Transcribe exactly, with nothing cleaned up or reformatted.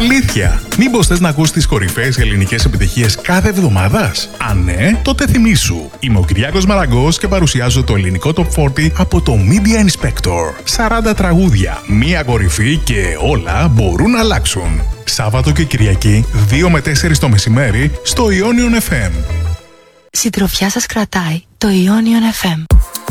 Αλήθεια! Μήπως θες να ακούς τις κορυφαίες ελληνικές επιτυχίες κάθε εβδομάδας? Αν ναι, τότε θυμήσου. Είμαι ο Κυριάκος Μαραγκός και παρουσιάζω το ελληνικό Top σαράντα από το Media Inspector. σαράντα τραγούδια, μία κορυφή και όλα μπορούν να αλλάξουν. Σάββατο και Κυριακή, δύο με τέσσερις το μεσημέρι, στο Ionion εφ εμ. Συντροφιά σας κρατάει το Ionion εφ εμ.